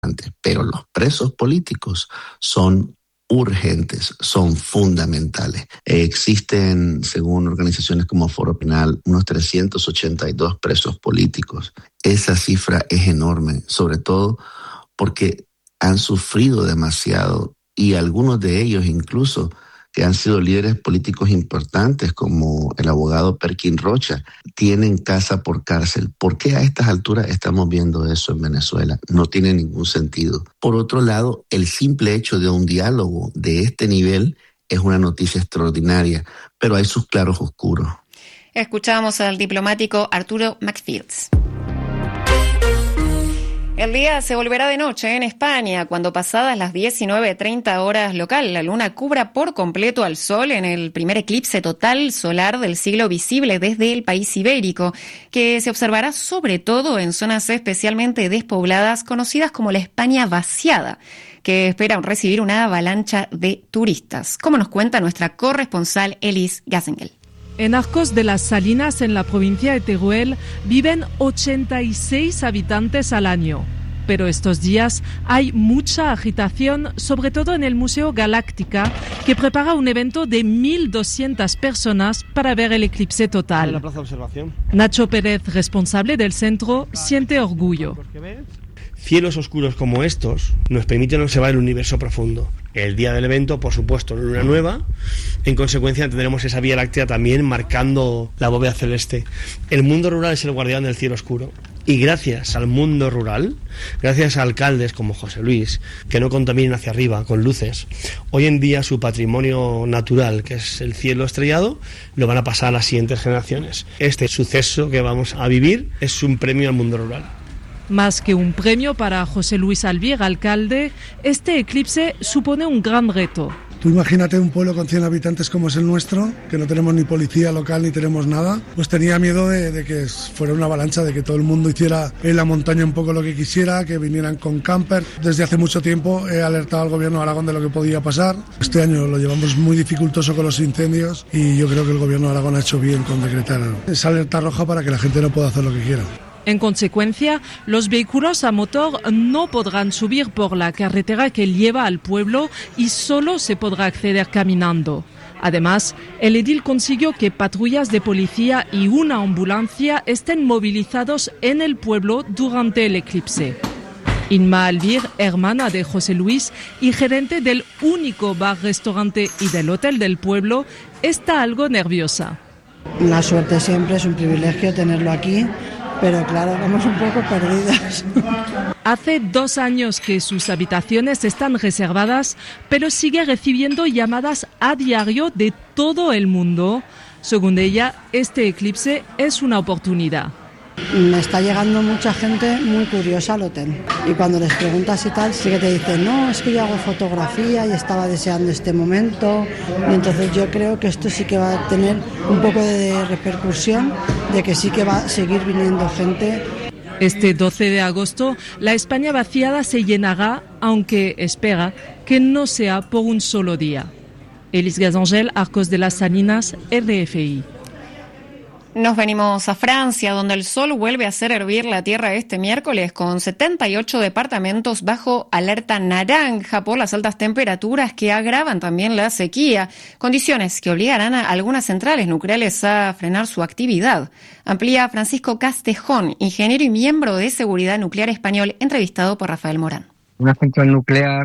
pero los presos políticos son urgentes, son fundamentales. Existen, según organizaciones como Foro Penal, unos 382 presos políticos. Esa cifra es enorme, sobre todo porque han sufrido demasiado y algunos de ellos incluso que han sido líderes políticos importantes como el abogado Perkin Rocha, tienen casa por cárcel. ¿Por qué a estas alturas estamos viendo eso en Venezuela? No tiene ningún sentido. Por otro lado, el simple hecho de un diálogo de este nivel es una noticia extraordinaria, pero hay sus claros oscuros. Escuchamos al diplomático Arturo McFields. El día se volverá de noche en España cuando pasadas las 19:30 horas local, la luna cubra por completo al sol en el primer eclipse total solar del siglo visible desde el país ibérico, que se observará sobre todo en zonas especialmente despobladas conocidas como la España vaciada, que esperan recibir una avalancha de turistas, como nos cuenta nuestra corresponsal Elise Gassengel. En Arcos de las Salinas, en la provincia de Teruel, viven 86 habitantes al año. Pero estos días hay mucha agitación, sobre todo en el Museo Galáctica, que prepara un evento de 1.200 personas para ver el eclipse total. En la plaza de observación. Nacho Pérez, responsable del centro, siente orgullo. Cielos oscuros como estos nos permiten observar el universo profundo. El día del evento, por supuesto, luna nueva. En consecuencia, tendremos esa Vía Láctea también marcando la bóveda celeste. El mundo rural es el guardián del cielo oscuro. Y gracias al mundo rural, gracias a alcaldes como José Luis, que no contaminen hacia arriba con luces, hoy en día su patrimonio natural, que es el cielo estrellado, lo van a pasar a las siguientes generaciones. Este suceso que vamos a vivir es un premio al mundo rural. Más que un premio para José Luis Albier, alcalde, este eclipse supone un gran reto. Tú imagínate un pueblo con 100 habitantes como es el nuestro, que no tenemos ni policía local ni tenemos nada. Pues tenía miedo de que fuera una avalancha, de que todo el mundo hiciera en la montaña un poco lo que quisiera, que vinieran con camper. Desde hace mucho tiempo he alertado al gobierno de Aragón de lo que podía pasar. Este año lo llevamos muy dificultoso con los incendios y yo creo que el gobierno de Aragón ha hecho bien con decretar esa alerta roja para que la gente no pueda hacer lo que quiera. En consecuencia, los vehículos a motor no podrán subir por la carretera que lleva al pueblo y solo se podrá acceder caminando. Además, el edil consiguió que patrullas de policía y una ambulancia estén movilizados en el pueblo durante el eclipse. Inma Albier, hermana de José Luis y gerente del único bar-restaurante y del hotel del pueblo, está algo nerviosa. Una suerte siempre, es un privilegio tenerlo aquí. Pero claro, vamos un poco perdidas. Hace 2 años que sus habitaciones están reservadas, pero sigue recibiendo llamadas a diario de todo el mundo. Según ella, este eclipse es una oportunidad. Me está llegando mucha gente muy curiosa al hotel. Y cuando les preguntas y tal, sí que te dicen, no, es que yo hago fotografía y estaba deseando este momento. Y entonces yo creo que esto sí que va a tener un poco de repercusión, de que sí que va a seguir viniendo gente. Este 12 de agosto, la España vaciada se llenará, aunque espera que no sea por un solo día. Elise Gassengel, Arcos de las Salinas, RFI. Nos venimos a Francia, donde el sol vuelve a hacer hervir la tierra este miércoles, con 78 departamentos bajo alerta naranja por las altas temperaturas que agravan también la sequía, condiciones que obligarán a algunas centrales nucleares a frenar su actividad. Amplía Francisco Castejón, ingeniero y miembro de Seguridad Nuclear español, entrevistado por Rafael Morán. Una central nuclear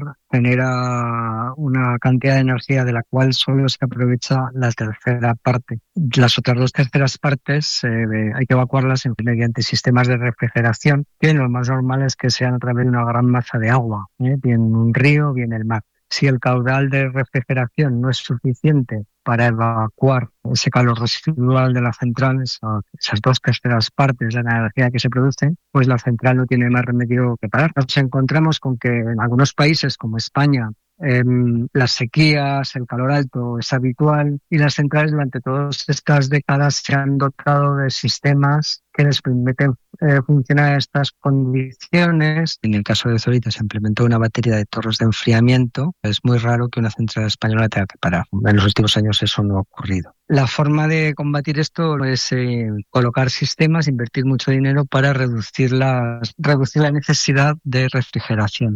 genera una cantidad de energía de la cual solo se aprovecha la tercera parte. Las otras 2 terceras partes hay que evacuarlas mediante sistemas de refrigeración, que lo más normal es que sean a través de una gran masa de agua, bien un río, bien el mar. Si el caudal de refrigeración no es suficiente para evacuar ese calor residual de la central, esas 2 terceras partes de la energía que se produce, pues la central no tiene más remedio que parar. Nos encontramos con que en algunos países como España Las sequías, el calor alto es habitual y las centrales durante todas estas décadas se han dotado de sistemas que les permiten funcionar en estas condiciones. En el caso de Zorita se implementó una batería de torres de enfriamiento. Es muy raro que una central española tenga que parar. En los últimos años eso no ha ocurrido. La forma de combatir esto es colocar sistemas, invertir mucho dinero para reducir la necesidad de refrigeración.